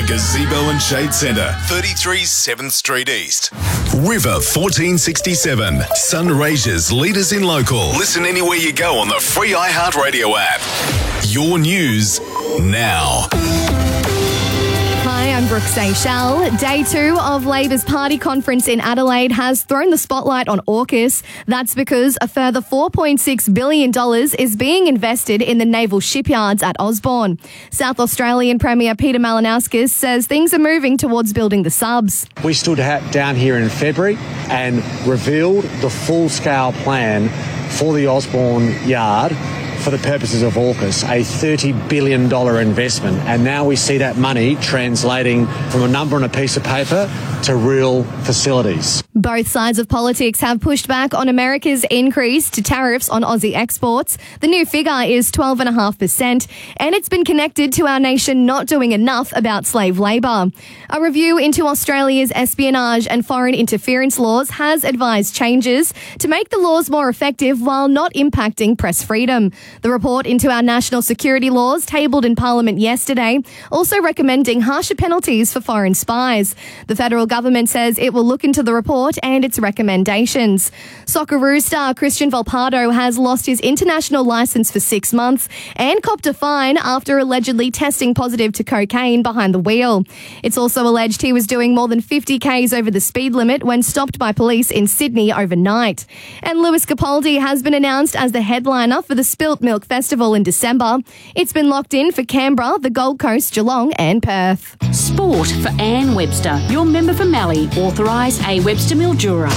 Gazebo and Shade Centre, 33 7th Street East. River 1467, Sunraysia's leaders in local. Listen anywhere you go on the free iHeartRadio app. Your news now. Hi, I'm Brooke Seychelles. Day 2 of Labor's party conference in Adelaide has thrown the spotlight on AUKUS. That's because a further $4.6 billion is being invested in the naval shipyards at Osborne. South Australian Premier Peter Malinauskas says things are moving towards building the subs. We stood down here in February and revealed the full-scale plan for the Osborne yard for the purposes of AUKUS, a $30 billion investment. And now we see that money translating from a number on a piece of paper to real facilities. Both sides of politics have pushed back on America's increase to tariffs on Aussie exports. The new figure is 12.5%, and it's been connected to our nation not doing enough about slave labour. A review into Australia's espionage and foreign interference laws has advised changes to make the laws more effective while not impacting press freedom. The report into our national security laws, tabled in Parliament yesterday, also recommending harsher penalties for foreign spies. The federal government says it will look into the report and its recommendations. Socceroo star Christian Volpato has lost his international licence for 6 months and copped a fine after allegedly testing positive to cocaine behind the wheel. It's also alleged he was doing more than 50 k's over the speed limit when stopped by police in Sydney overnight. And Lewis Capaldi has been announced as the headliner for the Spilt Milk Festival in December. It's been locked in for Canberra, the Gold Coast, Geelong and Perth. Sport for Anne Webster, your member for Mallee, authorised A. Webster Mildura.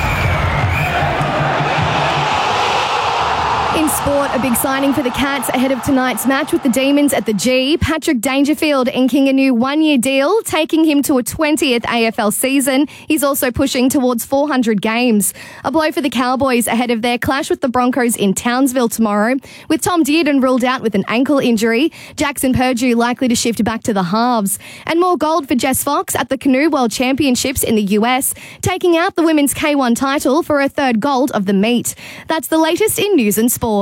In sport, a big signing for the Cats ahead of tonight's match with the Demons at the G. Patrick Dangerfield inking a new 1-year deal, taking him to a 20th AFL season. He's also pushing towards 400 games. A blow for the Cowboys ahead of their clash with the Broncos in Townsville tomorrow. With Tom Dearden ruled out with an ankle injury, Jackson Purdue likely to shift back to the halves. And more gold for Jess Fox at the Canoe World Championships in the US, taking out the women's K1 title for her third gold of the meet. That's the latest in news and sport.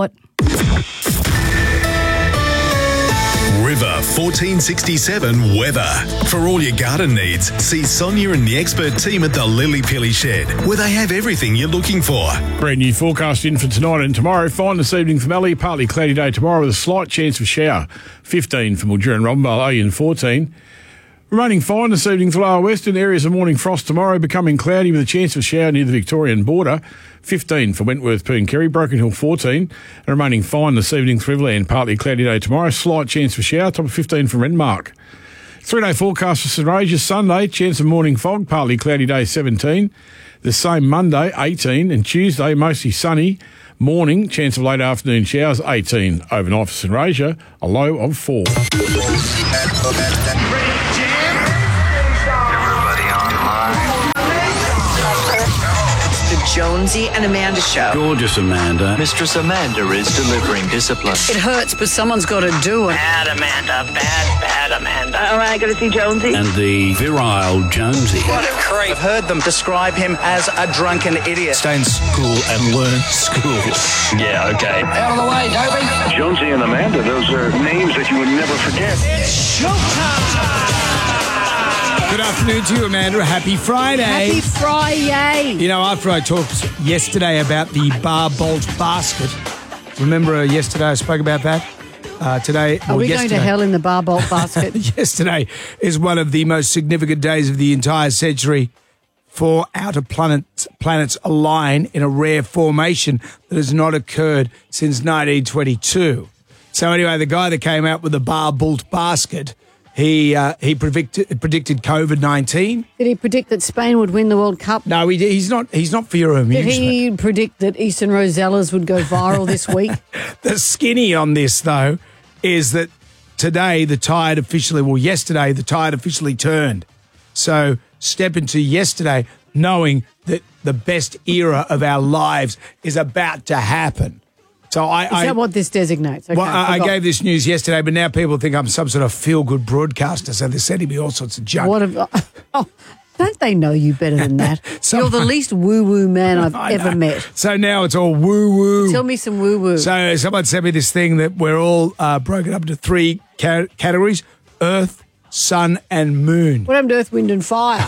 River 1467 weather. For all your garden needs, see Sonia and the expert team at the Lily Pilly Shed, where they have everything you're looking for. Brand new forecast in for tonight and tomorrow. Fine this evening for Mallee, partly cloudy day tomorrow with a slight chance of shower. 15 for Mildura and Robinvale, and 14. Remaining fine this evening for Lower Western. Areas of morning frost tomorrow, becoming cloudy with a chance of a shower near the Victorian border. 15 for Wentworth, Pooncarry, Broken Hill 14. And remaining fine this evening for Riverland, partly cloudy day tomorrow. Slight chance for shower, top of 15 for Renmark. 3-day forecast for Sunraysia. Sunday, chance of morning fog, partly cloudy day 17. The same Monday, 18. And Tuesday, mostly sunny. Morning, chance of late afternoon showers, 18. Overnight for Sunraysia, a low of 4. Jonesy and Amanda show. Gorgeous Amanda. Mistress Amanda is delivering discipline. It hurts, but someone's got to do it. Bad Amanda, bad Amanda. All right, got to see Jonesy. And the virile Jonesy. What a creep. I've heard them describe him as a drunken idiot. Stay in school and learn school. Yeah, okay. Out of the way, Toby. Jonesy and Amanda, those are names that you would never forget. It's showtime. Good afternoon to you, Amanda. Happy Friday. Happy Friday. You know, after I talked yesterday about the bar bolt basket, remember yesterday I spoke about that? Today, Are we going to hell in the bar bolt basket? Yesterday is one of the most significant days of the entire century for outer planets align in a rare formation that has not occurred since 1922. So anyway, the guy that came out with the bar bolt basket, he predicted COVID-19. Did he predict that Spain would win the World Cup? No, he's not for your amusement. Did he predict that Eastern Rosellas would go viral this week? The skinny on this, though, is that yesterday the tide officially turned. So step into yesterday knowing that the best era of our lives is about to happen. So is that what this designates? Okay, well, I gave this news yesterday, but now people think I'm some sort of feel-good broadcaster, so they're sending me all sorts of junk. Don't they know you better than that? You're the least woo-woo man I've ever met. So now it's all woo-woo. Tell me some woo-woo. So someone sent me this thing that we're all broken up into 3 categories: earth, sun, and moon. What happened to Earth, Wind and Fire?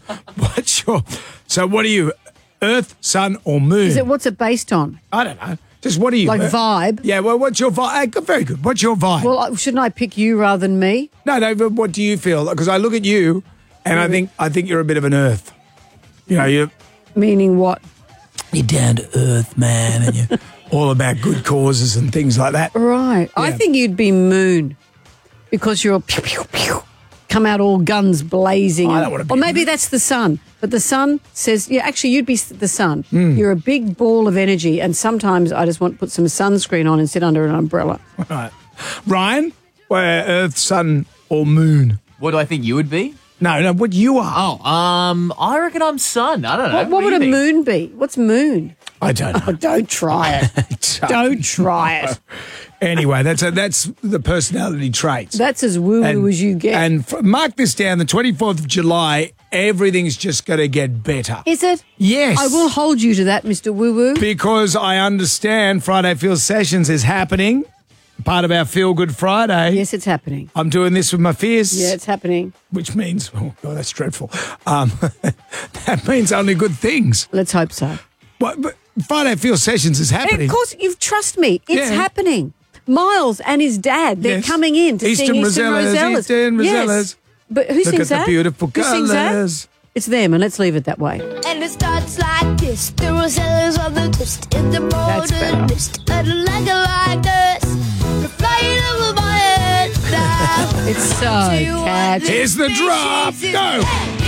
So what are you, Earth, sun, or moon? What's it based on? I don't know. Just what are you? Like vibe? Yeah, well, what's your vibe? Very good. What's your vibe? Well, shouldn't I pick you rather than me? No, but what do you feel? Because I look at you and I think you're a bit of an Earth. You know, you're... Meaning what? You're down to earth, man, and you're all about good causes and things like that. Right. Yeah. I think you'd be moon because you're pew, pew, pew, come out all guns blazing. I don't want to be. Or maybe that's the sun. But the sun says, yeah, actually, you'd be the sun. You're a big ball of energy, and sometimes I just want to put some sunscreen on and sit under an umbrella. Right. Ryan, where Earth, sun, or moon? What do I think you would be? No, what you are. Oh, I reckon I'm sun. I don't know. What would a moon be? What's moon? I don't know. Oh, don't try it. Don't try it. Anyway, that's the personality traits. That's as woo-woo as you get. And mark this down, the 24th of July, everything's just going to get better. Is it? Yes. I will hold you to that, Mr. Woo-woo. Because I understand Friday Feel Sessions is happening. Part of our Feel Good Friday. Yes, it's happening. I'm doing this with my fears. Yeah, it's happening. Which means, oh, God, that's dreadful. That means only good things. Let's hope so. But Friday Feel Sessions is happening. And of course, you trust me. It's happening. Miles and his dad, they're coming in to sing Eastern Rosellas. Eastern Rosellas. Yes. But who sings that? Look at the beautiful Who sings colours. that? It's them, and let's leave it that way. And it starts like this. The Rosellas on the twist in the morning mist. Like us. We're flying over my head now. It's so catchy. Here's the drop. Go.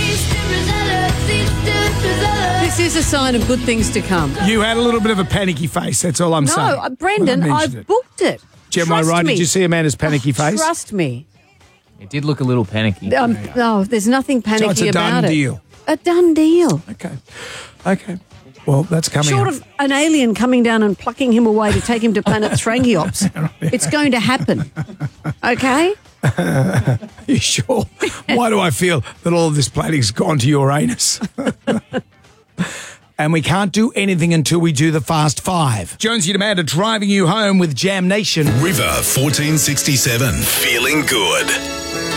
This is a sign of good things to come. You had a little bit of a panicky face. That's all I'm saying. No, Brendan, I've booked it. Jem, am I right? Did you see Amanda's panicky face? Trust me. It did look a little panicky. No, there's nothing panicky it's a about done it. deal. A done deal. Okay. Well, that's coming. Short of an alien coming down and plucking him away to take him to planet Thrangiops. It's going to happen. Okay? You sure? Why do I feel that all of this planning's gone to Uranus? And we can't do anything until we do the Fast Five. Jonesy and Amanda driving you home with Jam Nation. River 1467. Feeling good.